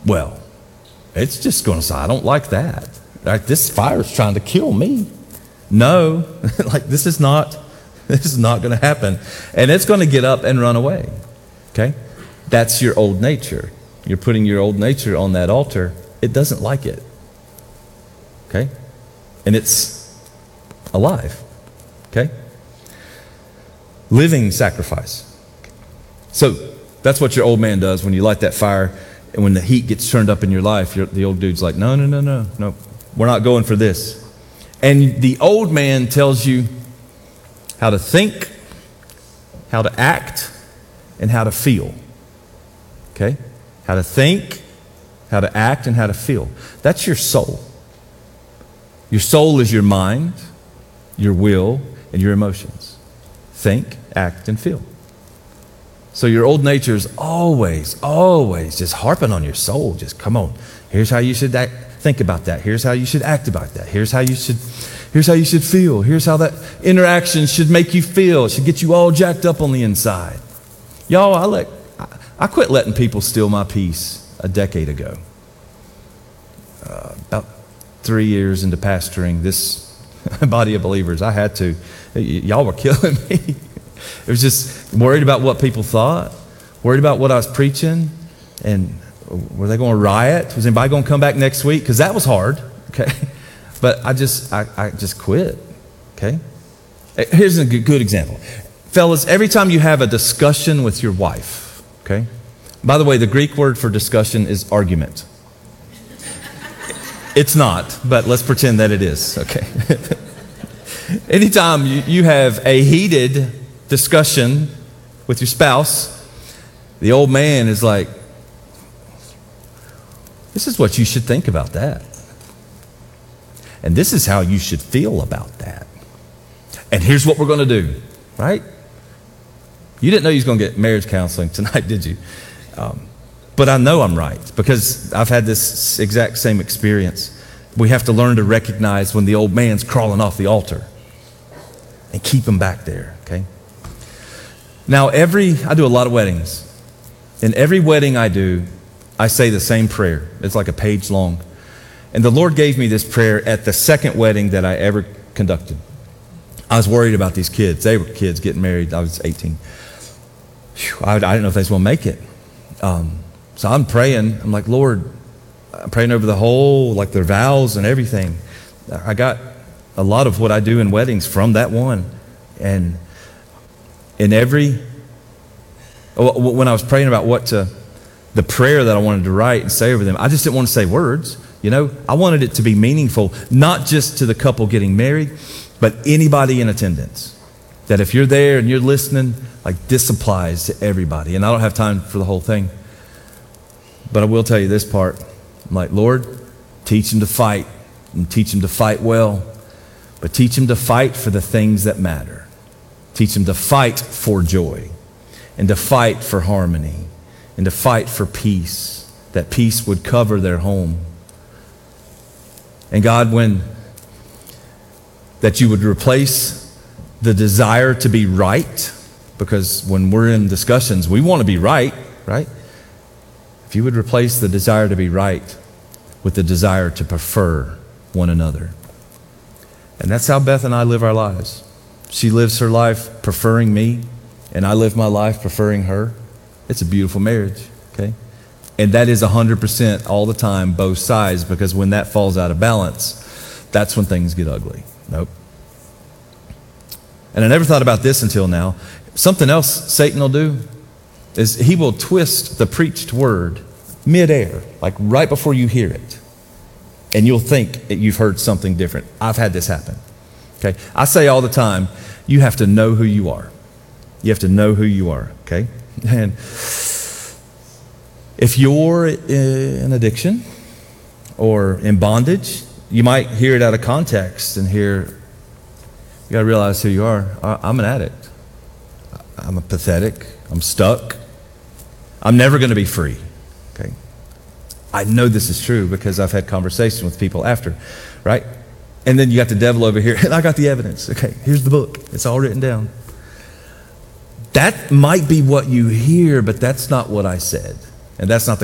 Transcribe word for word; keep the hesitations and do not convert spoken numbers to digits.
Well, it's just going to say, I don't like that. Like, this fire is trying to kill me. No, like this is not, this is not going to happen. And it's going to get up and run away. Okay? That's your old nature. You're putting your old nature on that altar. It doesn't like it. Okay? And it's alive. Okay? Living sacrifice. So that's what your old man does when you light that fire, and when the heat gets turned up in your life, you're, the old dude's like, no, no, no, no, no. We're not going for this. And the old man tells you how to think, how to act, and how to feel. Okay? How to think, how to act, and how to feel. That's your soul. Your soul is your mind, your will, and your emotions. Think, act, and feel. So your old nature is always, always just harping on your soul. Just come on. Here's how you should act, think about that. Here's how you should act about that. Here's how you should, here's how you should feel. Here's how that interaction should make you feel. It should get you all jacked up on the inside. Y'all, I let, I quit letting people steal my peace a decade ago. Uh, about three years into pastoring this body of believers, I had to. Y- y'all were killing me. It was just worried about what people thought, worried about what I was preaching, and were they going to riot? Was anybody going to come back next week? Because that was hard, okay? But I just, I, I just quit, okay? Here's a good, good example. Fellas, every time you have a discussion with your wife, okay? By the way, the Greek word for discussion is argument. It's not, but let's pretend that it is, okay? Anytime you, you have a heated discussion with your spouse, the old man is like, this is what you should think about that. And this is how you should feel about that. And here's what we're going to do, right? You didn't know you was going to get marriage counseling tonight, did you? Um, but I know I'm right because I've had this exact same experience. We have to learn to recognize when the old man's crawling off the altar and keep him back there, okay? Now, every, I do a lot of weddings. In every wedding I do, I say the same prayer. It's like a page long. And the Lord gave me this prayer at the second wedding that I ever conducted. I was worried about these kids. They were kids getting married. I was eighteen. Whew, I, I didn't know if they was going to make it. Um, so I'm praying. I'm like, Lord, I'm praying over the whole, like their vows and everything. I got a lot of what I do in weddings from that one. And in every, when I was praying about what to, the prayer that I wanted to write and say over them, I just didn't want to say words. You know, I wanted it to be meaningful, not just to the couple getting married, but anybody in attendance. That if you're there and you're listening, like this applies to everybody. And I don't have time for the whole thing. But I will tell you this part. I'm like, Lord, teach them to fight and teach them to fight well. But teach them to fight for the things that matter. Teach them to fight for joy and to fight for harmony and to fight for peace. That peace would cover their home. And God, when that you would replace the desire to be right, because when we're in discussions, we want to be right, right? If you would replace the desire to be right with the desire to prefer one another. And that's how Beth and I live our lives. She lives her life preferring me, and I live my life preferring her. It's a beautiful marriage, okay? And that is one hundred percent all the time, both sides, because when that falls out of balance, that's when things get ugly. Nope. And I never thought about this until now. Something else Satan will do is he will twist the preached word midair, like right before you hear it. And you'll think that you've heard something different. I've had this happen. Okay? I say all the time, you have to know who you are. You have to know who you are, okay? And if you're in addiction or in bondage, you might hear it out of context and hear, you got to realize who you are. I'm an addict. I'm a pathetic. I'm stuck. I'm never going to be free. Okay. I know this is true because I've had conversations with people after, right? And then you got the devil over here, and I got the evidence. Okay, here's the book. It's all written down. That might be what you hear, but that's not what I said. And that's not the